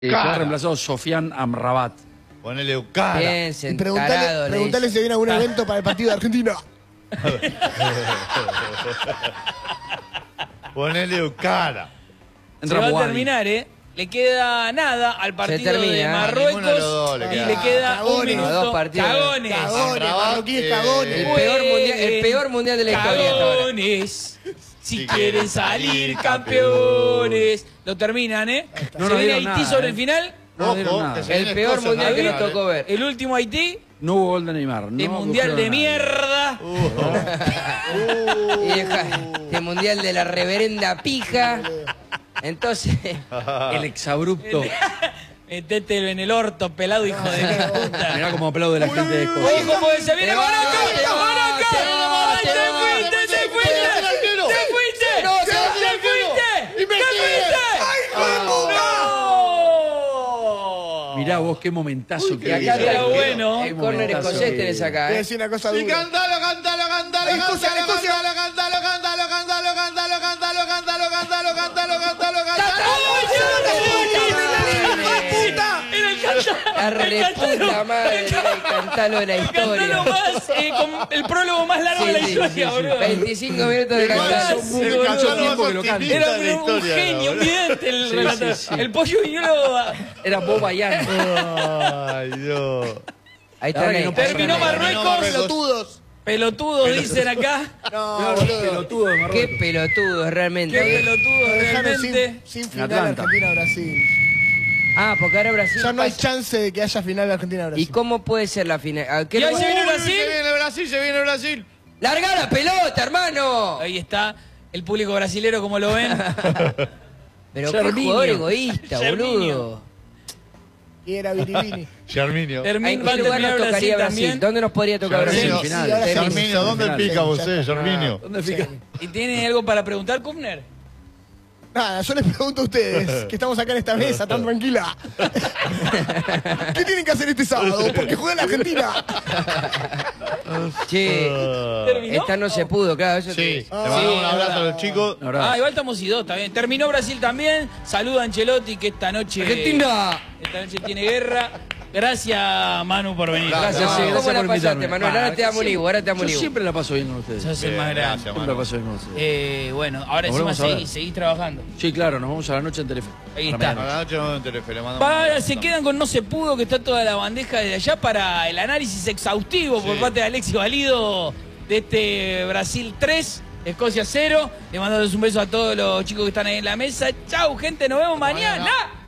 Se ha reemplazado Sofian Amrabat. Ponele cara. Bien, Y preguntale si viene algún evento para el partido de Argentina. Ponele cara. Se va a terminar, ¿eh? Le queda nada al partido de Marruecos y le queda un minuto. Cagones. El peor mundial de la historia. Cagones. Si quieren salir campeones. Lo terminan, ¿eh? Se viene Haití sobre el final. El peor mundial que nos tocó ver. El último Haití. No hubo gol de Neymar. De mundial de mierda. De mundial de la reverenda pija. Entonces, el exabrupto. Metételo en el orto, pelado, hijo de mi puta. Mirá cómo aplaude la gente de Escocia. ¡Ojo, porque se viene Monaco! ¡Monaco! ¡Te fuiste! Mirá vos qué momentazo que acá está bueno. El córner escocés tenés acá. Voy a decir una cosa dura. Cántalo. La reputa madre, el cantalo de la historia. El prólogo más largo de la historia, boludo. 25 minutos de cantalo. Era un genio, un vidente el relator. El pollo viñolo. Era Bob Bayán. Ay, Dios. Ahí está. Terminó Marruecos. Pelotudos dicen acá. No, boludo. Qué pelotudos realmente. Qué pelotudos realmente. Sin final Argentina-Brasil. Ah, porque ahora Brasil. Ya no hay chance de que haya final de Argentina-Brasil. ¿Y cómo puede ser la final? ¿Y ahí se viene Brasil? Se viene Brasil. ¡Larga la pelota, hermano! Ahí está el público brasilero, como lo ven. Pero qué jugador egoísta, boludo. Y era Biribini. Germinio. ¿En qué lugar nos tocaría Brasil? ¿Dónde nos podría tocar Brasil? Germinio, ¿dónde pica vos, Germinio? ¿Dónde pica? ¿Y tiene algo para preguntar, Kufner? Nada, yo les pregunto a ustedes, que estamos acá en esta mesa tan tranquila. ¿Qué tienen que hacer este sábado? Porque juega la Argentina. Che, esta no se pudo, claro. Eso sí, le mandamos un abrazo a los chicos. Igual estamos y dos, está bien. Terminó Brasil también. Saluda a Ancelotti, que esta noche... ¡Argentina! Esta noche tiene guerra. Gracias, Manu, por venir. Gracias, ¿Cómo la por pasaste, Manuel? Ahora te damos Ligo, Yo siempre la paso bien con ustedes. Sos el más grande. Siempre la paso bien con ustedes. Bueno, ahora encima seguís trabajando. Sí, claro, nos vamos a la noche en Telefe. Ahí está. A la noche nos vemos en Telefe, le mandamos Se quedan con No se pudo, que está toda la bandeja de allá para el análisis exhaustivo por parte de Alexis Valido de este Brasil 3, Escocia 0. Le mandamos un beso a todos los chicos que están ahí en la mesa. Chau, gente, nos vemos mañana.